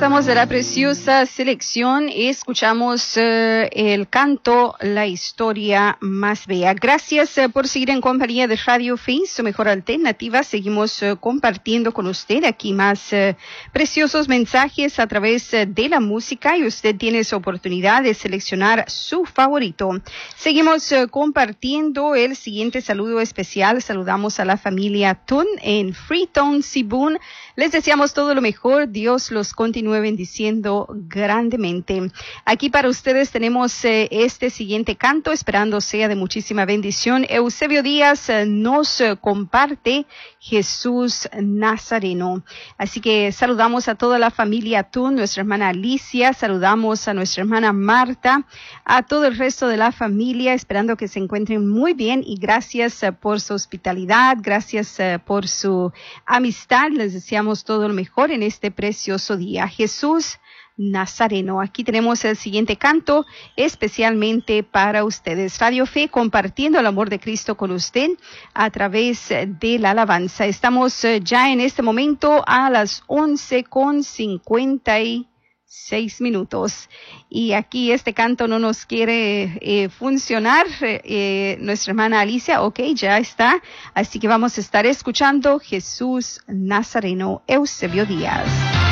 regresamos de la preciosa selección y escuchamos el canto La Historia Más Bella. Gracias por seguir en compañía de Radio Fe, su mejor alternativa. Seguimos compartiendo con usted aquí más preciosos mensajes a través de la música y usted tiene su oportunidad de seleccionar su favorito. Seguimos compartiendo el siguiente saludo especial. Saludamos a la familia Tun en Freetown, Sibun. Les deseamos todo lo mejor. Dios los continúe bendiciendo grandemente. Aquí para ustedes tenemos este siguiente canto, esperando sea de muchísima bendición. Eusebio Díaz nos comparte Jesús Nazareno. Así que saludamos a toda la familia Tun, nuestra hermana Alicia, saludamos a nuestra hermana Marta, a todo el resto de la familia, esperando que se encuentren muy bien y gracias por su hospitalidad, gracias por su amistad. Les deseamos todo lo mejor en este precioso día. Jesús Nazareno. Aquí tenemos el siguiente canto especialmente para ustedes. Radio Fe compartiendo el amor de Cristo con usted a través de la alabanza. Estamos ya en este momento a las 11:56 y aquí este canto no nos quiere funcionar. Nuestra hermana Alicia, ya está, así que vamos a estar escuchando Jesús Nazareno, Eusebio Díaz.